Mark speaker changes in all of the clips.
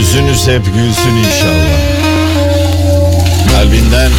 Speaker 1: Yüzünüz hep gülsün inşallah. Kalbinden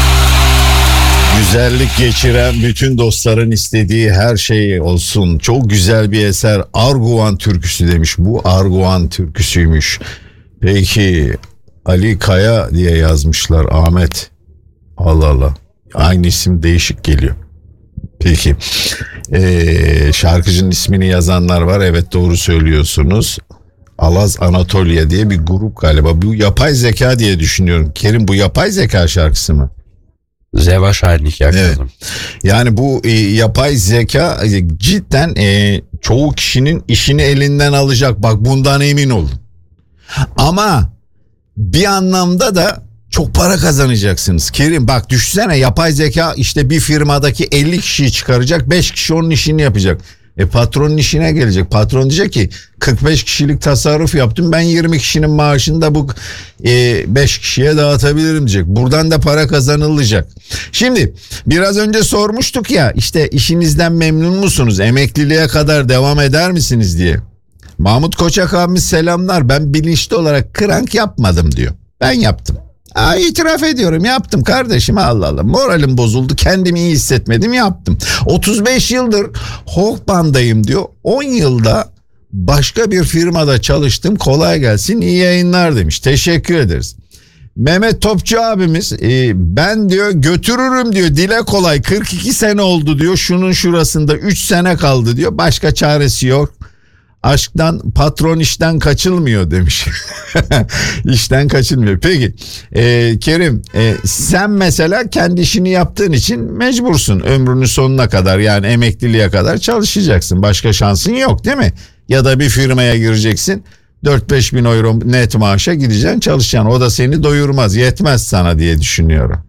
Speaker 1: güzellik geçiren bütün dostların istediği her şey olsun. Çok güzel bir eser. Arguvan türküsü demiş. Bu Arguvan türküsüymüş. Peki Ali Kaya diye yazmışlar. Ahmet. Allah Allah. Aynı isim değişik geliyor. Peki. Şarkıcının ismini yazanlar var. Evet, doğru söylüyorsunuz. Alaz Anatolia diye bir grup galiba. Bu yapay zeka diye düşünüyorum. Kerim, bu yapay zeka şarkısı mı?
Speaker 2: Sehr wahrscheinlich ya
Speaker 1: Evet.
Speaker 2: kızım.
Speaker 1: Yani bu yapay zeka cidden çoğu kişinin işini elinden alacak. Bak, bundan emin olun. Ama bir anlamda da çok para kazanacaksınız. Kerim bak, düşünsene, yapay zeka işte bir firmadaki 50 kişiyi çıkaracak, 5 kişi onun işini yapacak. Patronun işine gelecek. Patron diyecek ki 45 kişilik tasarruf yaptım, ben 20 kişinin maaşını da bu 5 kişiye dağıtabilirim diyecek. Buradan da para kazanılacak. Şimdi biraz önce sormuştuk ya, işte işinizden memnun musunuz? Emekliliğe kadar devam eder misiniz diye. Mahmut Koçak abimiz selamlar. Ben bilinçli olarak krank yapmadım diyor. Ben yaptım. İtiraf ediyorum, yaptım kardeşim, Allah Allah. Moralim bozuldu, kendimi iyi hissetmedim, yaptım. 35 yıldır Hochbahn'dayım diyor. 10 yılda başka bir firmada çalıştım, kolay gelsin, iyi yayınlar demiş. Teşekkür ederiz. Mehmet Topçu abimiz ben diyor götürürüm diyor, dile kolay, 42 sene oldu diyor, şunun şurasında 3 sene kaldı diyor, başka çaresi yok. Aşktan, patron işten kaçılmıyor demiş. İşten kaçılmıyor. Peki Kerim, sen mesela kendi işini yaptığın için mecbursun ömrünün sonuna kadar, yani emekliliğe kadar çalışacaksın. Başka şansın yok değil mi? Ya da bir firmaya gireceksin, 4-5 bin euro net maaşa gideceksin, çalışacaksın. O da seni doyurmaz, yetmez sana diye düşünüyorum.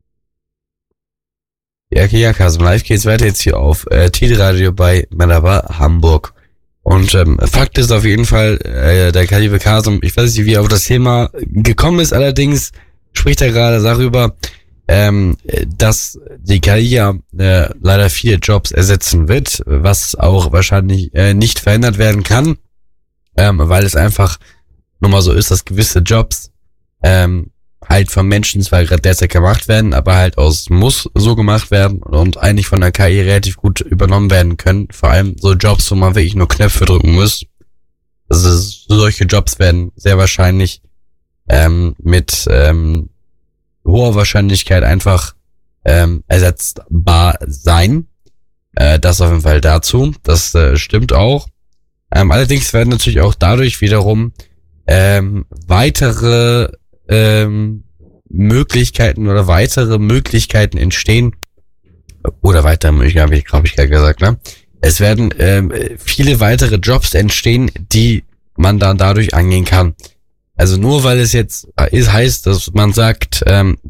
Speaker 2: Ja, Carsten, live geht's weiter jetzt hier auf Teleradio bei Menaba Hamburg. Und Fakt ist auf jeden Fall, der liebe Kasem, ich weiß nicht, wie er auf das Thema gekommen ist, allerdings spricht er gerade darüber, dass die KI ja leider viele Jobs ersetzen wird, was auch wahrscheinlich nicht verändert werden kann, weil es einfach nun mal so ist, dass gewisse Jobs halt von Menschen zwar gerade derzeit gemacht werden, aber halt aus muss so gemacht werden und eigentlich von der KI relativ gut übernommen werden können. Vor allem so Jobs, wo man wirklich nur Knöpfe drücken muss. Also solche Jobs werden sehr wahrscheinlich mit hoher Wahrscheinlichkeit einfach ersetzbar sein. Das auf jeden Fall dazu. Das stimmt auch. Allerdings werden natürlich auch dadurch wiederum weitere Möglichkeiten entstehen, oder weitere Möglichkeiten, glaube ich gerade gesagt, ne? Es werden viele weitere Jobs entstehen, die man dann dadurch angehen kann. Also nur weil es jetzt heißt, dass man sagt,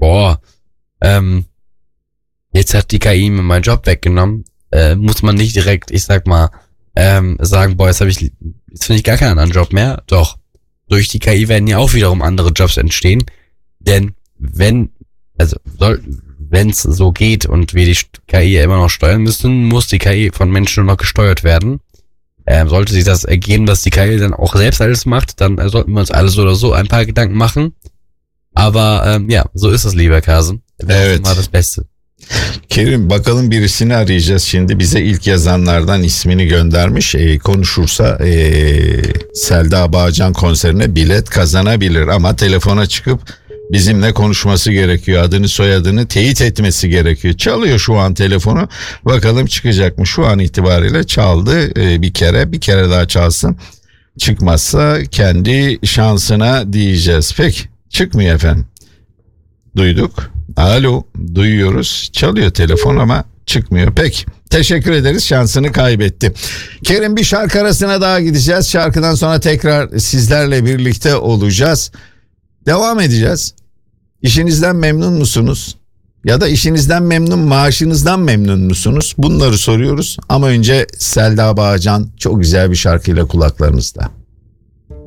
Speaker 2: jetzt hat die KI mir meinen Job weggenommen, muss man nicht direkt, ich sag mal, sagen, jetzt finde ich gar keinen anderen Job mehr. Doch, durch die KI werden ja auch wiederum andere Jobs entstehen. Denn wenn es so geht und wir die KI ja immer noch steuern müssen, muss die KI von Menschen nur noch gesteuert werden. Sollte sich das ergeben, dass die KI dann auch selbst alles macht, dann sollten wir uns alles so oder so ein paar Gedanken machen. Aber so ist es, lieber Kasım.
Speaker 1: Evet.
Speaker 2: Mal das Beste.
Speaker 1: Kerim, bakalım birisini arayacağız şimdi. Bize ilk yazanlardan ismini göndermiş. Konuşursa Selda Bağcan konserine bilet kazanabilir ama telefona çıkıp bizimle konuşması gerekiyor. Adını soyadını teyit etmesi gerekiyor. Çalıyor şu an telefonu. Bakalım çıkacak mı? Şu an itibariyle çaldı bir kere daha çalsın. Çıkmazsa kendi şansına diyeceğiz. Peki, çıkmıyor efendim. Duyduk. Alo, duyuyoruz. Çalıyor telefon ama çıkmıyor. Peki, teşekkür ederiz, şansını kaybetti. Kerim, bir şarkı arasına daha gideceğiz. Şarkıdan sonra tekrar sizlerle birlikte olacağız. Devam edeceğiz. İşinizden memnun musunuz? Ya da işinizden memnun, maaşınızdan memnun musunuz? Bunları soruyoruz. Ama önce Selda Bağcan çok güzel bir şarkıyla kulaklarınızda.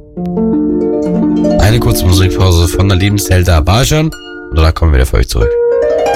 Speaker 2: Eine kurze Musikpause von der lieben Selda Bağcan und danach kommen wir wieder für euch zurück.